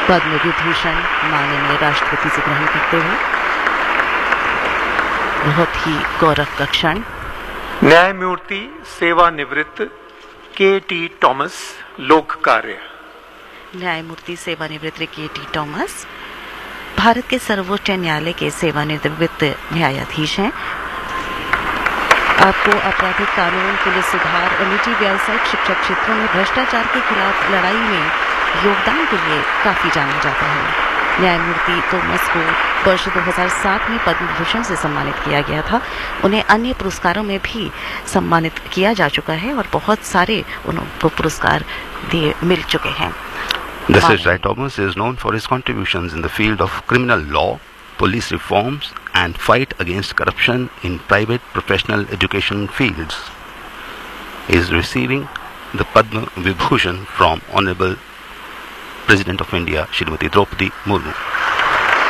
पद्म विभूषण माननीय राष्ट्रपति से ग्रहण करते हुए बहुत ही गौरव का क्षण। न्यायमूर्ति सेवानिवृत्त के.टी. टॉमस, लोक कार्य। न्यायमूर्ति सेवानिवृत्त के.टी. टॉमस भारत के सर्वोच्च न्यायालय के सेवानिवृत्त न्यायाधीश हैं। आपको आपराधिक कानून, पुलिस सुधार और निजी व्यावसायिक शिक्षा क्षेत्रों में भ्रष्टाचार के खिलाफ लड़ाई में योगदान के लिए काफी जाना जाता है। न्यायमूर्ति टॉमस को वर्ष 2007 में पद्म भूषण से सम्मानित किया गया था। उन्हें अन्य पुरस्कारों में भी सम्मानित किया जा चुका है और बहुत सारे उनको पुरस्कार मिल चुके हैं। Justice Thomas is known for his contributions in the field of criminal law, police reforms, and fight against corruption in private professional education fields. He is receiving the Padma Vibhushan from Honorable President of India, Shrimati Draupadi Murmu.